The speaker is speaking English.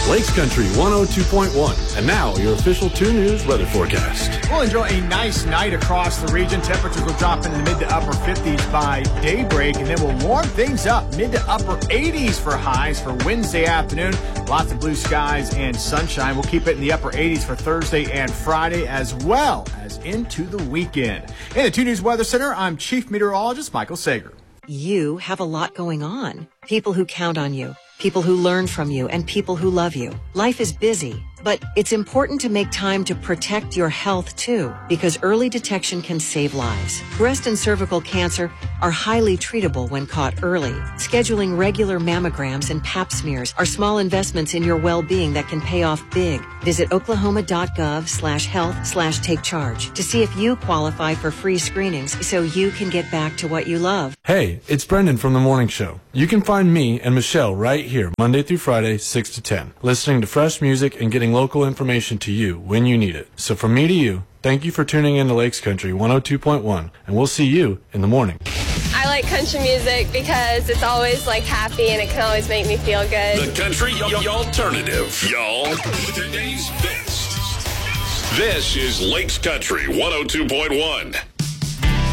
Lakes Country 102.1. And now, your official 2 News weather forecast. We'll enjoy a nice night across the region. Temperatures will drop into the mid to upper 50s by daybreak, and then we'll warm things up mid to upper 80s for highs for Wednesday afternoon. Lots of blue skies and sunshine. We'll keep it in the upper 80s for Thursday and Friday, as well as into the weekend. In the 2 News Weather Center, I'm Chief Meteorologist Michael Sager. You have a lot going on. People who count on you, people who learn from you, and people who love you. Life is busy, but it's important to make time to protect your health too, because early detection can save lives. Breast and cervical cancer are highly treatable when caught early. Scheduling regular mammograms and pap smears are small investments in your well-being that can pay off big. Visit oklahoma.gov/health/take charge to see if you qualify for free screenings so you can get back to what you love. Hey, it's Brendan from The Morning Show. You can find me and Michelle right here, Monday through Friday, 6 to 10, listening to fresh music and getting local information to you when you need it. So from me to you, thank you for tuning in to Lakes Country 102.1, and we'll see you in the morning. I like country music because it's always like happy and it can always make me feel good. The country alternative, y'all. Today's best. This is Lakes Country 102.1.